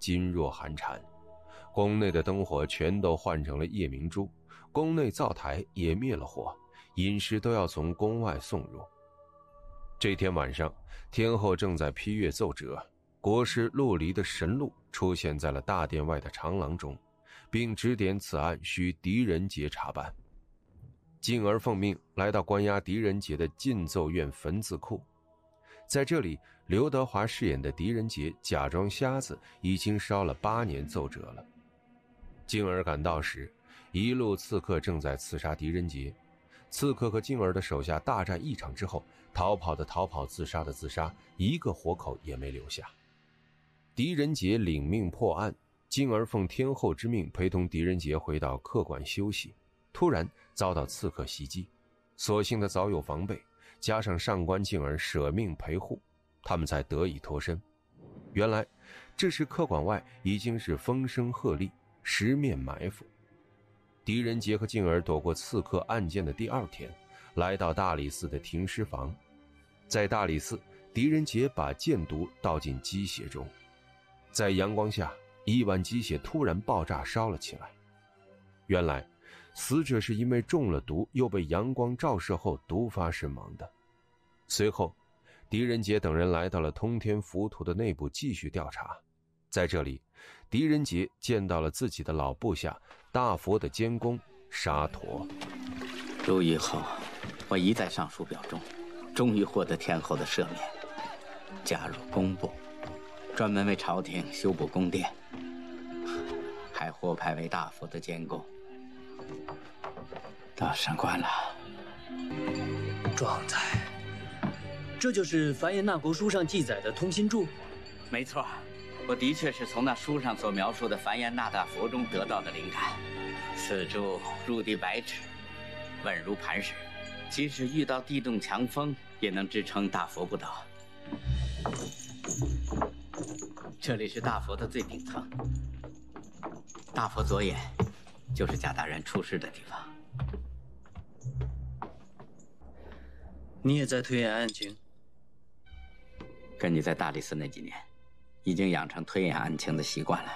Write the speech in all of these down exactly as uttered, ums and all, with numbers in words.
噤若寒蝉。宫内的灯火全都换成了夜明珠，宫内灶台也灭了火，饮食都要从宫外送入。这天晚上，天后正在批阅奏折，国师陆离的神鹿出现在了大殿外的长廊中，并指点此案需狄仁杰查办。进而奉命来到关押狄仁杰的禁奏院坟字库，在这里，刘德华饰演的狄仁杰假装瞎子，已经烧了八年奏折了。静儿赶到时，一路刺客正在刺杀狄仁杰。刺客和静儿的手下大战一场之后，逃跑的逃跑，自杀的自杀，一个活口也没留下。狄仁杰领命破案，静儿奉天后之命陪同狄仁杰回到客馆休息，突然遭到刺客袭击，所幸的早有防备，加上上官静儿舍命陪护，他们才得以脱身。原来这时客馆外已经是风声鹤唳，十面埋伏。狄仁杰和静儿躲过刺客案件的第二天，来到大理寺的停尸房。在大理寺，狄仁杰把箭毒倒进鸡血中，在阳光下，一碗鸡血突然爆炸烧了起来。原来死者是因为中了毒，又被阳光照射后毒发身亡的。随后狄仁杰等人来到了通天浮屠的内部继续调查。在这里，狄仁杰见到了自己的老部下大佛的监工沙陀。 入狱后，我一再上书表忠，终于获得天后的赦免，加入工部，专门为朝廷修补宫殿，还获派为大佛的监工。到升官了。 壮哉，这就是梵言那国书上记载的通心柱？ 没错，我的确是从那书上所描述的梵言那大佛中得到的灵感。此柱入地百尺，稳如磐石，即使遇到地动强风，也能支撑大佛不倒。这里是大佛的最顶层，大佛左眼就是贾大人出事的地方。 你也在推演案情？ 跟你在大理寺那几年，已经养成推演案情的习惯了。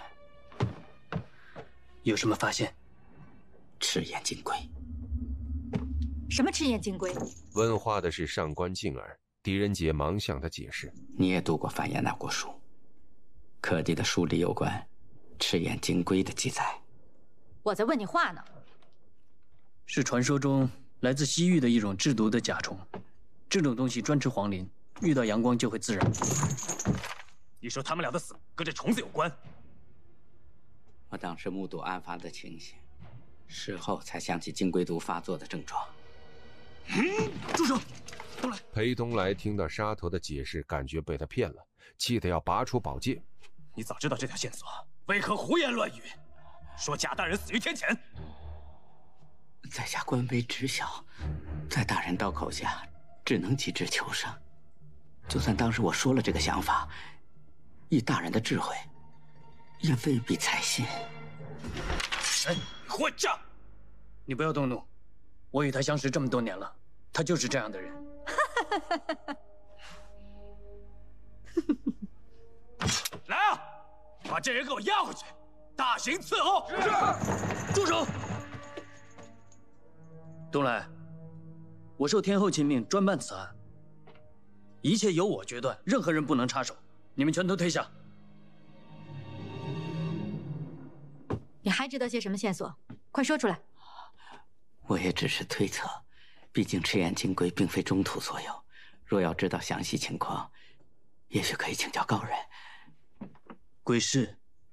有什么发现？ 赤焰金龟。 什么赤焰金龟？ 问话的是上官静儿。狄仁杰忙向他解释： 你也读过梵言那国书，刻记的书里有关赤焰金龟的记载。 我在问你话呢。 是传说中来自西域的一种制毒的甲虫，这种东西专吃黄磷，遇到阳光就会自燃。 你说他们俩的死跟这虫子有关？ 我当时目睹案发的情形，事后才想起金龟毒发作的症状。 嗯，住手！东来。 裴东来听到沙陀的解释，感觉被他骗了，气得要拔出宝剑。 你早知道这条线索，为何胡言乱语，说贾大人死于天谴？ 在下官微知晓，在大人刀口下，只能急智求生。就算当时我说了这个想法，以大人的智慧，也未必采信。 神混账！ 你不要动怒，我与他相识这么多年了，他就是这样的人。 来啊，把这人给我押回去，大刑伺候。 是。住手！东来，我受天后亲命专办此案，一切由我决断，任何人不能插手。你们全都退下。 你还知道些什么线索？快说出来。 我也只是推测，毕竟赤焰金龟并非中土所有，若要知道详细情况，也许可以请教高人。 鬼市。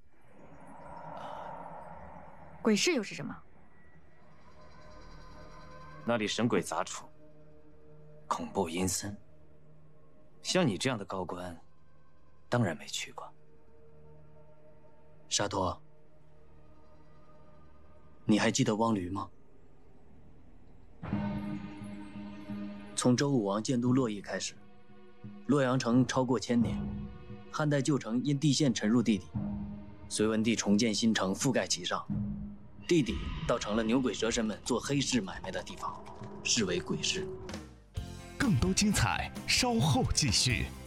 鬼市又是什么？ 那里神鬼杂处，恐怖阴森。像你这样的高官，当然没去过。 沙陀，你还记得汪驴吗？从周武王建都洛邑开始，洛阳城超过千年，汉代旧城因地陷沉入地底，隋文帝重建新城，覆盖其上，地底倒成了牛鬼蛇神们做黑市买卖的地方，视为鬼市。 更多精彩，稍后继续。